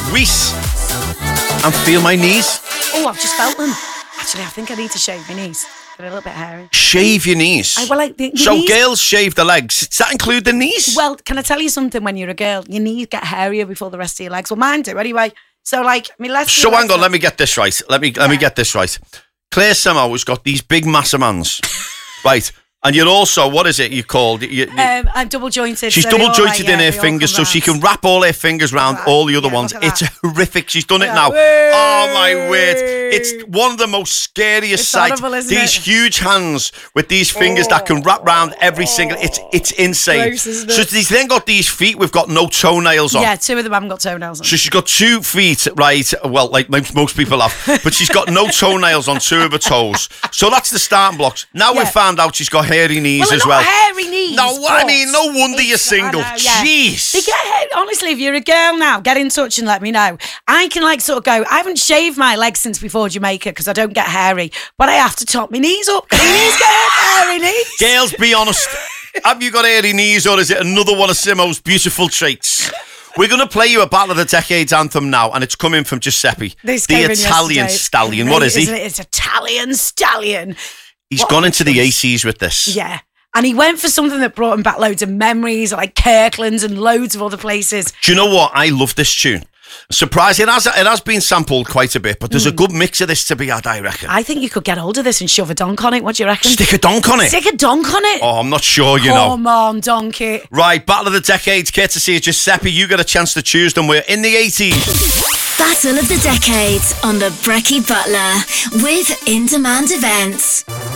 Reese. And feel my knees. Oh, I've just felt them. Actually, I think I need to shave my knees. They're a little bit hairy. Shave your knees. So knees, girls shave the legs. Does that include the knees? Well, can I tell you something? When you're a girl, your knees get hairier before the rest of your legs. Well, mine do anyway. So, like, my left. So hang on, let me get this right. Let me get this right. Claire Simo has got these big massive hands, right? And you're also, what is it you called? I'm double jointed. She's so double jointed in her fingers, so she can wrap all her fingers around all the other ones. It's horrific. She's done it now. Oh my word! It's one of the most scariest sights. These huge hands with these fingers that can wrap around every single. It's insane. Gross, isn't it? So she's then got these feet. We've got no toenails on. Yeah, two of them haven't got toenails on. So she's got 2 feet, right? Well, like most people have, but she's got no toenails on 2 of her toes. So that's the starting blocks. Now we've found out she's got hairy knees as well. Hairy knees. No, I mean, no wonder you're single. Jeez. They get, honestly, if you're a girl now, get in touch and let me know. I can sort of go, I haven't shaved my legs since before Jamaica because I don't get hairy, but I have to top my knees up. My knees get hairy knees. Girls, be honest. Have you got hairy knees or is it another one of Simo's beautiful traits? We're going to play you a Battle of the Decades anthem now, and it's coming from Giuseppe, the Italian stallion. What is he? It's Italian stallion. He's gone into the 80s with this. Yeah. And he went for something that brought him back loads of memories, like Kirkland's and loads of other places. Do you know what? I love this tune. Surprising, it has been sampled quite a bit, but there's a good mix of this to be had, I reckon. I think you could get hold of this and shove a donk on it. What do you reckon? Stick a donk on it? Stick a donk on it? Oh, I'm not sure, you know. Come on, donkey. Right, Battle of the Decades, courtesy of Giuseppe. You get a chance to choose them. We're in the 80s. Battle of the Decades on the Brecky Butler with In Demand Events.